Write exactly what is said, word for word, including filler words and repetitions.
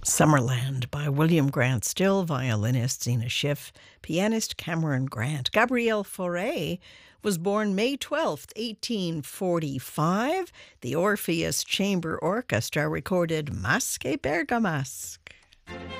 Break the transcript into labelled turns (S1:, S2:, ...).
S1: Summerland by William Grant Still, violinist Zena Schiff, pianist Cameron Grant. Gabriel Fauré was born May twelfth, eighteen forty-five. The Orpheus Chamber Orchestra recorded Masque Bergamasque.